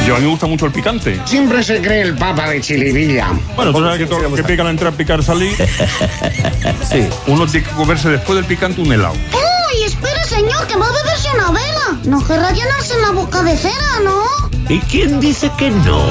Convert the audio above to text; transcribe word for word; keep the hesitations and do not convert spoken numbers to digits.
Yo a mí me gusta mucho el picante. Siempre se cree el papa de Chilivilla. Bueno, tú sabes que todo lo que pica al entrar, picar, salir. Sí. Uno tiene que comerse después del picante un helado. ¡Uy, espere, señor, que va a beberse una vela! No querrá llenarse la boca de cera, ¿no? ¿Y quién dice que no?